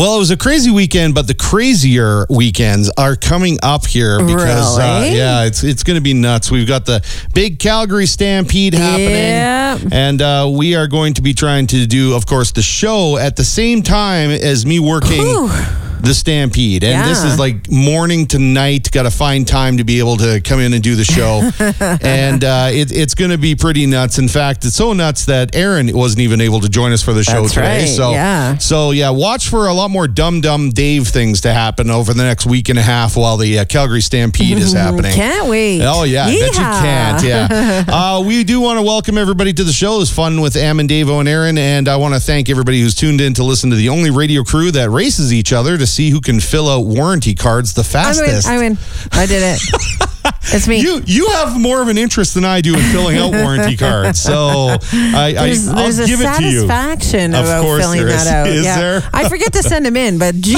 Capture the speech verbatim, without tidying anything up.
Well, it was a crazy weekend, but the crazier weekends are coming up here because, really? uh, yeah, it's it's going to be nuts. We've got the big Calgary Stampede happening, Yeah. and uh, we are going to be trying to do, of course, the show at the same time as me working. Whew. The Stampede. And Yeah. this is like morning to night. Got to find time to be able to come in and do the show. and uh, it, it's going to be pretty nuts. In fact, it's so nuts that Aaron wasn't even able to join us for the show That's today. right, So, yeah. so, yeah, watch for a lot more Dum Dum Dave things to happen over the next week and a half while the uh, Calgary Stampede is happening. Can't wait. Oh, yeah. I bet you Yeehaw. can't. Yeah. uh, we do want to welcome everybody to the show. It was fun with Am and Davo and Aaron. And I want to thank everybody who's tuned in to listen to the only radio crew that races each other to see who can fill out warranty cards the I win. fastest. I win. I did it. It's me. You you have more of an interest than I do in filling out warranty cards. So I, I, there's I'll there's a give it to you. satisfaction Of about course filling there is. that out. Is yeah. there? I forget to send them in, but